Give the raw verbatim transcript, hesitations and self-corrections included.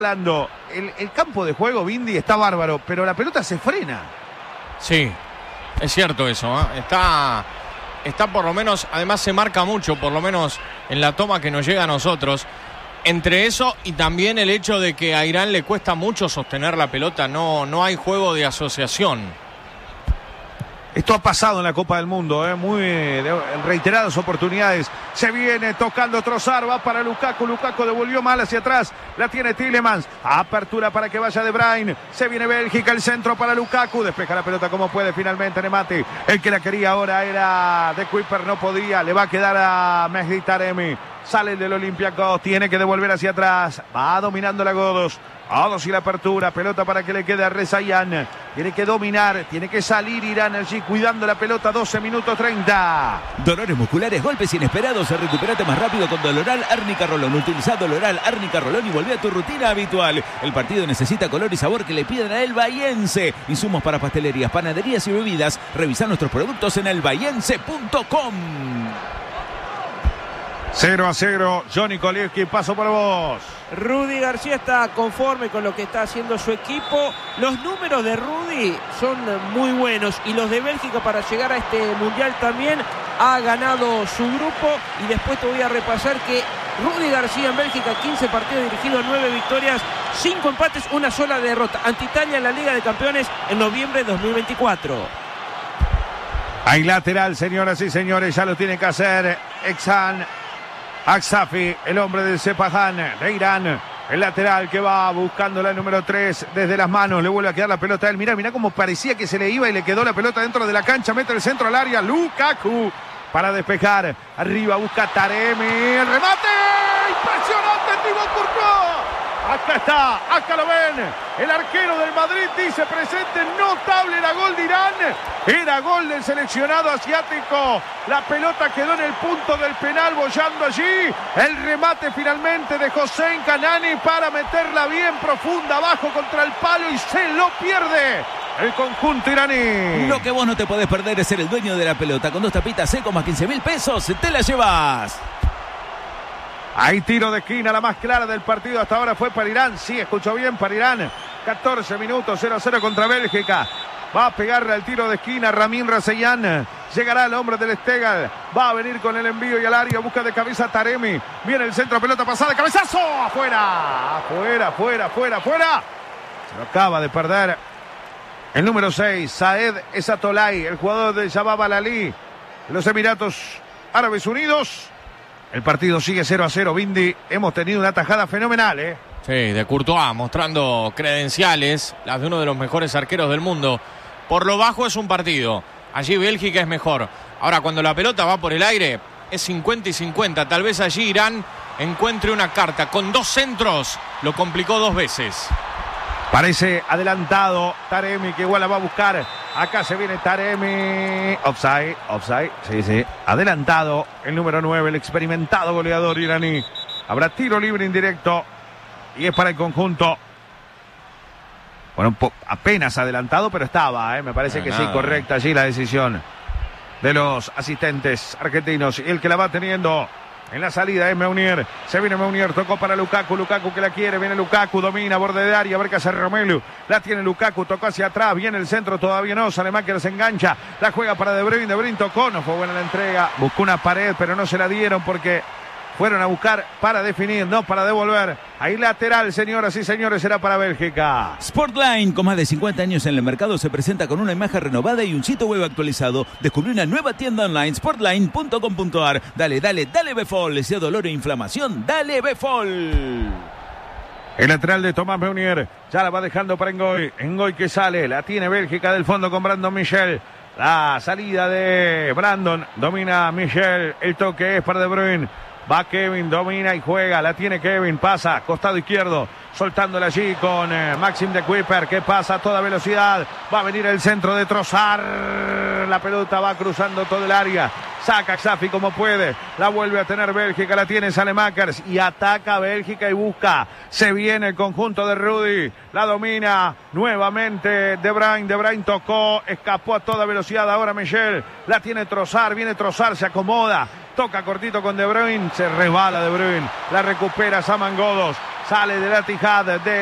hablando, el, el campo de juego, Bindi, está bárbaro, pero la pelota se frena. Sí, es cierto eso, ¿eh? Está, está por lo menos, además se marca mucho, por lo menos en la toma que nos llega a nosotros. Entre eso y también el hecho de que a Irán le cuesta mucho sostener la pelota, no, no hay juego de asociación. Esto ha pasado en la Copa del Mundo, ¿eh? Muy eh, en reiteradas oportunidades. Se viene tocando Trossard, va para Lukaku. Lukaku devolvió mal hacia atrás. La tiene Tielemans. Apertura para que vaya De Bruyne. Se viene Bélgica, el centro para Lukaku. Despeja la pelota como puede finalmente Nemati. El que la quería ahora era De Kuiper, no podía. Le va a quedar a Mehdi Taremi. Sale el del Olympiacos, tiene que devolver hacia atrás. Va dominando la Godos. Godos y la apertura. Pelota para que le quede a Rezayan. Tiene que dominar, tiene que salir Irán allí cuidando la pelota. doce minutos treinta. Dolores musculares, golpes inesperados. Recuperate más rápido con Doloral Árnica Rolón. Utiliza Doloral Árnica Rolón y volvé a tu rutina habitual. El partido necesita color y sabor que le piden a El Bahiense. Insumos para pastelerías, panaderías y bebidas. Revisa nuestros productos en el bahiense punto com. cero a cero, Johnny Kolieski, paso por vos. Rudy García está conforme con lo que está haciendo su equipo. Los números de Rudy son muy buenos y los de Bélgica para llegar a este mundial también. Ha ganado su grupo y después te voy a repasar que Rudy García en Bélgica, quince partidos dirigidos, nueve victorias, cinco empates, una sola derrota ante Italia en la Liga de Campeones en noviembre de dos mil veinticuatro. Hay lateral, señoras y señores, ya lo tiene que hacer Exan Aksafi, el hombre del Sepahan de Irán. El lateral que va buscando la número tres desde las manos. Le vuelve a quedar la pelota a él. Mirá, mirá cómo parecía que se le iba y le quedó la pelota dentro de la cancha. Mete el centro al área. Lukaku para despejar. Arriba busca Taremi. El remate. Impresionante. Thibaut Courtois. Acá está, acá lo ven. El arquero del Madrid dice presente, notable era gol de Irán. Era gol del seleccionado asiático. La pelota quedó en el punto del penal, boyando allí. El remate finalmente de Hossein Kanani para meterla bien profunda abajo contra el palo y se lo pierde el conjunto iraní. Lo que vos no te podés perder es ser el dueño de la pelota. Con dos tapitas seco más quince mil pesos, te la llevas. Hay tiro de esquina, la más clara del partido hasta ahora fue para Irán. Sí, escuchó bien, para Irán. catorce minutos, cero a cero contra Bélgica. Va a pegarle al tiro de esquina Ramin Rezayan. Llegará el hombre del Stegal. Va a venir con el envío y al área. Busca de cabeza Taremi. Viene el centro, pelota pasada, cabezazo. Afuera, afuera, afuera, afuera, afuera. Se lo acaba de perder el número seis, Saed Esatolay, el jugador de Jabab Al-Ali de los Emiratos Árabes Unidos. El partido sigue cero a cero, Bindi. Hemos tenido una tajada fenomenal, ¿eh? Sí, de Courtois, mostrando credenciales, las de uno de los mejores arqueros del mundo. Por lo bajo es un partido. Allí Bélgica es mejor. Ahora, cuando la pelota va por el aire, es cincuenta y cincuenta. Tal vez allí Irán encuentre una carta. Con dos centros, lo complicó dos veces. Parece adelantado Taremi, que igual la va a buscar. Acá se viene Taremi. Offside, offside. Sí, sí. Adelantado el número nueve, el experimentado goleador iraní. Habrá tiro libre indirecto. Y es para el conjunto. Bueno, apenas adelantado, pero estaba, ¿eh? Me parece no, que nada. Sí, correcta allí la decisión de los asistentes argentinos. Y el que la va teniendo en la salida es Meunier. Se viene Meunier, tocó para Lukaku. Lukaku que la quiere, viene Lukaku, domina, borde de área, a ver qué hace Romelu. La tiene Lukaku, tocó hacia atrás, viene el centro, todavía no. Salemaker se engancha, la juega para De Bruyne. De Bruyne tocó, no fue buena la entrega. Buscó una pared, pero no se la dieron porque fueron a buscar para definir, no para devolver. Ahí lateral, señoras y señores, será para Bélgica. Sportline, con más de cincuenta años en el mercado, se presenta con una imagen renovada y un sitio web actualizado. Descubrí una nueva tienda online, sportline punto com punto ar. Dale, dale, dale Befol. Le sea dolor e inflamación, dale Befol. El lateral de Tomás Meunier, ya la va dejando para Ngoy. Ngoy que sale, la tiene Bélgica del fondo con Brandon Michel. La salida de Brandon, domina Michel, el toque es para De Bruyne. Va Kevin, domina y juega, la tiene Kevin, pasa, costado izquierdo, soltándola allí con eh, Maxim de Kuiper, que pasa a toda velocidad, va a venir el centro de Trossard, la pelota va cruzando todo el área, saca Xafi como puede, la vuelve a tener Bélgica, la tiene Salemakers y ataca Bélgica y busca, se viene el conjunto de Rudy, la domina nuevamente De Bruyne, De Bruyne tocó, escapó a toda velocidad, ahora Michel, la tiene Trossard, viene Trossard, se acomoda, toca cortito con De Bruyne, se resbala De Bruyne, la recupera Saman Godos, sale de la Etihad de